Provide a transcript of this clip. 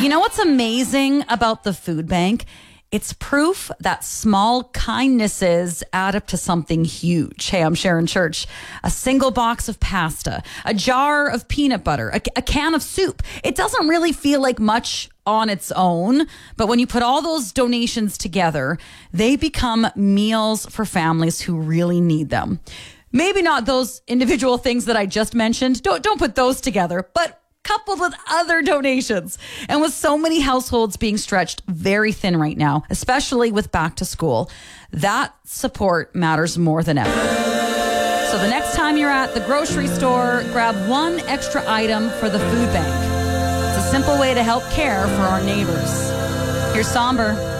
You know what's amazing about the food bank? It's proof that small kindnesses add up to something huge. Hey, I'm Sharon Church. A single box of pasta, a jar of peanut butter, a can of soup. It doesn't really feel like much on its own, but when you put all those donations together, they become meals for families who really need them. Maybe not those individual things that I just mentioned. Don't put those together, but coupled with other donations. And with so many households being stretched very thin right now, especially with back to school, that support matters more than ever. So the next time you're at the grocery store, grab one extra item for the food bank. It's a simple way to help care for our neighbors. Here's Somber.